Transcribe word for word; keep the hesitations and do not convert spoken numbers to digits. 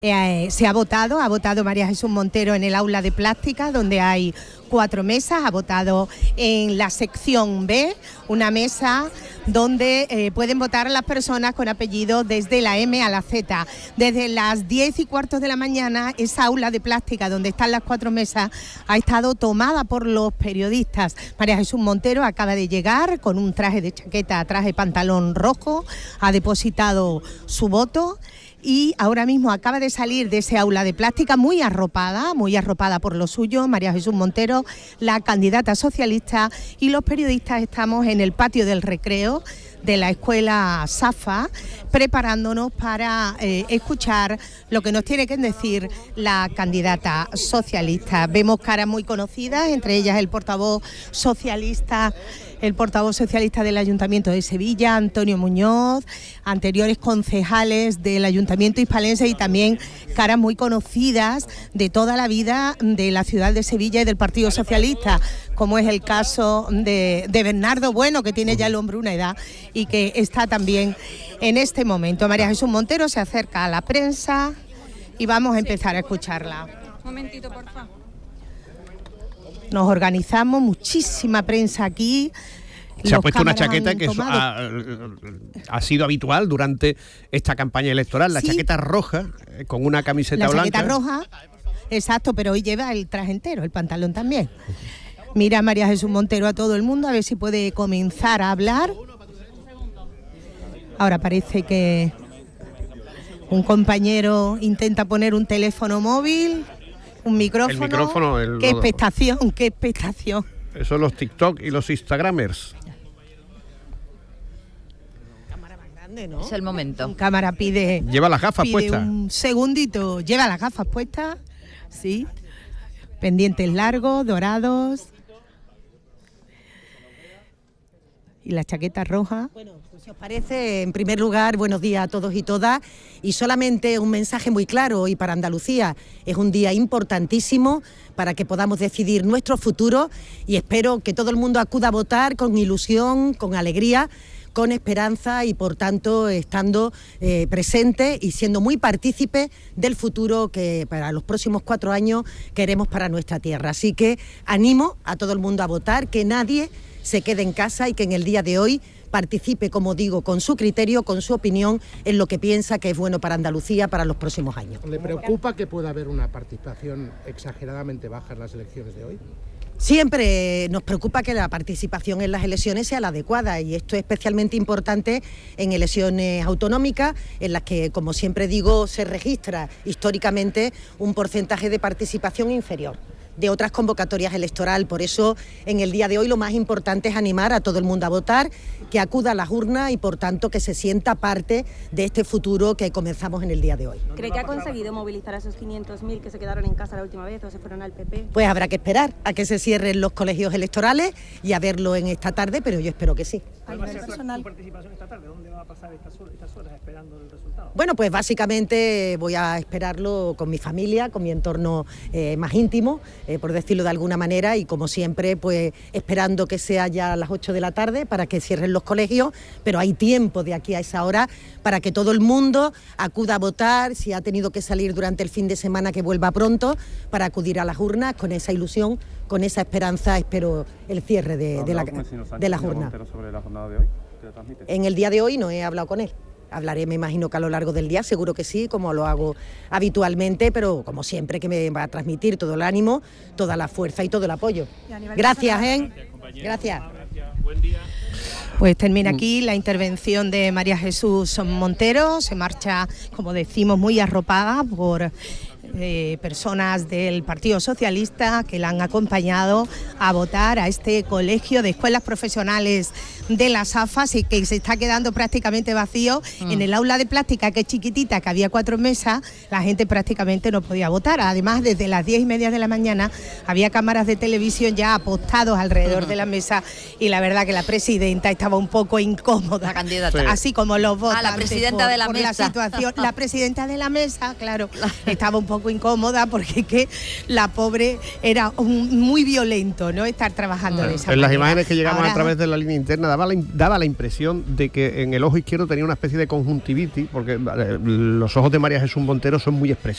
Eh, se ha votado, ha votado María Jesús Montero en el aula de plástica, donde hay cuatro mesas, ha votado en la sección B, una mesa donde eh, pueden votar las personas con apellido desde la M a la Z. Desde las diez y cuarto de la mañana, esa aula de plástica donde están las cuatro mesas ha estado tomada por los periodistas. María Jesús Montero acaba de llegar con un traje de chaqueta, traje pantalón rojo, ha depositado su voto y ahora mismo acaba de salir de ese aula de plástica muy arropada, muy arropada por lo suyo, María Jesús Montero, la candidata socialista, y los periodistas estamos en el patio del recreo de la escuela Safa, preparándonos para eh, escuchar lo que nos tiene que decir la candidata socialista. Vemos caras muy conocidas, entre ellas el portavoz socialista, el portavoz socialista del Ayuntamiento de Sevilla, Antonio Muñoz, anteriores concejales del Ayuntamiento hispalense y también caras muy conocidas de toda la vida de la ciudad de Sevilla y del Partido Socialista, como es el caso de, de Bernardo Bueno, que tiene ya el hombre una edad y que está también en este momento. María Jesús Montero se acerca a la prensa y vamos a empezar a escucharla. Un momentito, por favor. Nos organizamos, muchísima prensa aquí. Se ha puesto una chaqueta que ha, ha sido habitual durante esta campaña electoral, la sí. chaqueta roja con una camiseta la blanca. La chaqueta roja, exacto, pero hoy lleva el traje entero, el pantalón también. Mira María Jesús Montero a todo el mundo, a ver si puede comenzar a hablar. Ahora parece que un compañero intenta poner un teléfono móvil, un micrófono. El micrófono el, qué expectación, qué expectación. Eso son los TikTok y los Instagramers. Cámara más grande, ¿no? Es el momento. Un cámara pide. Lleva las gafas pide puestas. Un segundito, lleva las gafas puestas, sí. Pendientes largos, dorados. Y la chaqueta roja. Bueno, pues si os parece, en primer lugar, buenos días a todos y todas, y solamente un mensaje muy claro hoy para Andalucía. Es un día importantísimo para que podamos decidir nuestro futuro y espero que todo el mundo acuda a votar con ilusión, con alegría, con esperanza y por tanto estando eh, presente y siendo muy partícipe del futuro que para los próximos cuatro años queremos para nuestra tierra. Así que animo a todo el mundo a votar, que nadie se quede en casa y que en el día de hoy participe, como digo, con su criterio, con su opinión, en lo que piensa que es bueno para Andalucía para los próximos años. ¿Le preocupa que pueda haber una participación exageradamente baja en las elecciones de hoy? Siempre nos preocupa que la participación en las elecciones sea la adecuada y esto es especialmente importante en elecciones autonómicas en las que, como siempre digo, se registra históricamente un porcentaje de participación inferior de otras convocatorias electorales. Por eso, en el día de hoy lo más importante es animar a todo el mundo a votar, que acuda a las urnas y, por tanto, que se sienta parte de este futuro que comenzamos en el día de hoy. ¿Cree que ha conseguido movilizar a esos quinientos mil que se quedaron en casa la última vez o se fueron al P P? Pues habrá que esperar a que se cierren los colegios electorales y a verlo en esta tarde, pero yo espero que sí. ¿Cuál va a ser su participación esta tarde? ¿Dónde va a pasar estas horas, estas horas esperando el resultado? Bueno, pues básicamente voy a esperarlo con mi familia, con mi entorno eh, más íntimo, eh, por decirlo de alguna manera, y como siempre, pues esperando que sea ya a las ocho de la tarde para que cierren los colegios, pero hay tiempo de aquí a esa hora para que todo el mundo acuda a votar, si ha tenido que salir durante el fin de semana que vuelva pronto, para acudir a las urnas con esa ilusión, con esa esperanza, espero el cierre de, de, la, de las urnas. ¿Sobre la jornada de hoy? ¿Te lo transmite? En el día de hoy no he hablado con él. Hablaré, me imagino que a lo largo del día, seguro que sí, como lo hago habitualmente, pero como siempre que me va a transmitir todo el ánimo, toda la fuerza y todo el apoyo. Gracias, ¿eh? Gracias. Pues termina aquí la intervención de María Jesús Montero. Se marcha, como decimos, muy arropada por eh, personas del Partido Socialista que la han acompañado a votar a este colegio de escuelas profesionales de las A F A S y que se está quedando prácticamente vacío. Mm. En el aula de plástica, que es chiquitita, que había cuatro mesas, la gente prácticamente no podía votar. Además, desde las diez y media de la mañana había cámaras de televisión ya apostados alrededor mm. de la mesa y la verdad que la presidenta estaba un poco incómoda. La candidata. Sí. Así como los votantes. Ah, la presidenta por, de la por mesa. La situación. La presidenta de la mesa, claro, estaba un poco poco incómoda porque que la pobre era un, muy violento, ¿no? Estar trabajando de esa En manera. las imágenes que llegaban Ahora, a través de la línea interna daba la, daba la impresión de que en el ojo izquierdo tenía una especie de conjuntivitis, porque los ojos de María Jesús Montero son muy expresivos.